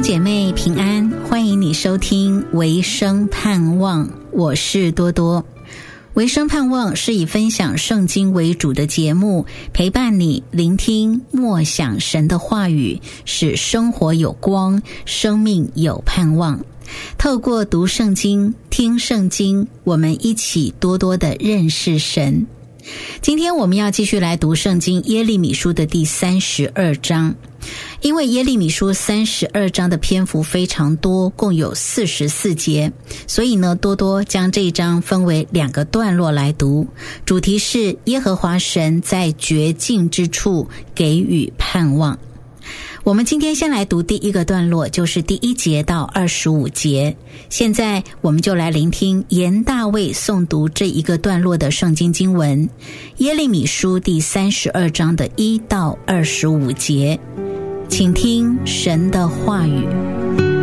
姐妹平安，欢迎你收听维生盼望，我是多多。维生盼望是以分享圣经为主的节目，陪伴你聆听默想神的话语，使生活有光，生命有盼望。透过读圣经、听圣经，我们一起多多的认识神。今天我们要继续来读圣经耶利米书的第32章。因为耶利米书32章的篇幅非常多，共有44节，所以呢，多多将这一章分为2个段落来读。主题是耶和华神在绝境之处给予盼望。我们今天先来读第一个段落，就是第1节到25节。现在我们就来聆听严大卫诵读这一个段落的圣经经文，耶利米书第32章的1到25节。请听神的话语。